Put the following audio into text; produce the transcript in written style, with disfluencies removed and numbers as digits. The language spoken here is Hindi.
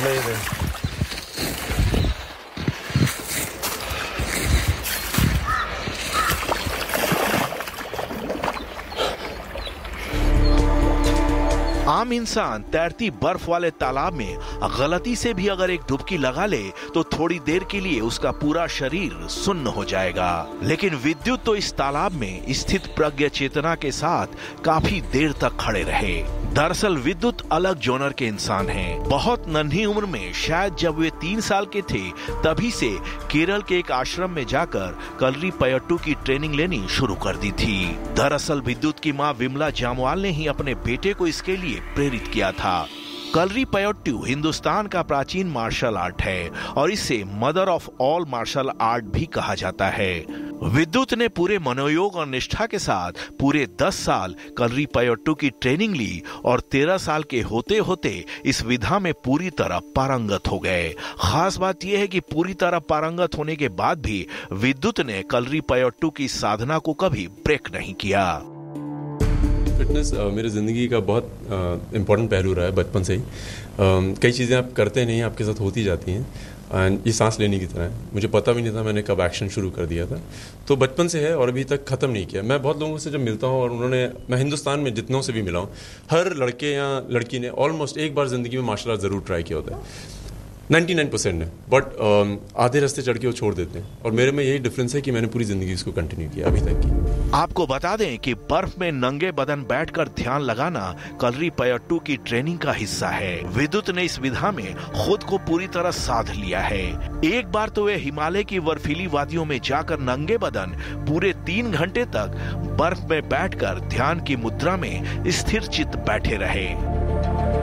नहीं रहे। आम इंसान तैरती बर्फ वाले तालाब में गलती से भी अगर एक डुबकी लगा ले तो थोड़ी देर के लिए उसका पूरा शरीर सुन्न हो जाएगा, लेकिन विद्युत तो इस तालाब में स्थित प्रज्ञ चेतना के साथ काफी देर तक खड़े रहे। दरअसल विद्युत अलग जोनर के इंसान हैं। बहुत नन्ही उम्र में, शायद जब वे 3 साल के थे, तभी से केरल के एक आश्रम में जाकर कलरी पयट्टू की ट्रेनिंग लेनी शुरू कर दी थी। दरअसल विद्युत की मां विमला जामवाल ने ही अपने बेटे को इसके लिए प्रेरित किया था। कलरी पयट्टू हिंदुस्तान का प्राचीन मार्शल आर्ट है और इसे mother of all martial art भी कहा जाता है। विद्युत ने पूरे मनोयोग और निष्ठा के साथ पूरे 10 साल कलरी पयट्टू की ट्रेनिंग ली और 13 साल के होते होते इस विधा में पूरी तरह पारंगत हो गए। खास बात यह है कि पूरी तरह पारंगत होने के बाद भी विद्युत ने कलरी पयट्टू की साधना को कभी ब्रेक नहीं किया। फिटनेस मेरी ज़िंदगी का बहुत इम्पोर्टेंट पहलू रहा है बचपन से ही। कई चीज़ें आप करते नहीं, आपके साथ होती जाती हैं। एंड ये सांस लेने की तरह है, मुझे पता भी नहीं था मैंने कब एक्शन शुरू कर दिया था। तो बचपन से है और अभी तक ख़त्म नहीं किया। मैं बहुत लोगों से जब मिलता हूँ और मैं हिंदुस्तान में जितनों से भी मिला हूँ, हर लड़के या लड़की ने ऑलमोस्ट एक बार ज़िंदगी में मार्शल आर्ट ज़रूर ट्राई किया होता है। 99% ने, बट आधे रास्ते चढ़ के वो छोड़ देते हैं। और मेरे में यही डिफरेंस है कि मैंने पूरी जिंदगी इसको कंटिन्यू किया अभी तक की। आपको बता दें कि बर्फ में नंगे बदन बैठकर ध्यान लगाना कलरी पयट्टू की ट्रेनिंग का हिस्सा है। विद्युत ने इस विधा में खुद को पूरी तरह साध लिया है। एक बार तो वे हिमालय की बर्फीली वादियों में जाकर नंगे बदन पूरे 3 घंटे तक बर्फ में बैठकर ध्यान की मुद्रा में स्थिर चित्त बैठे रहे।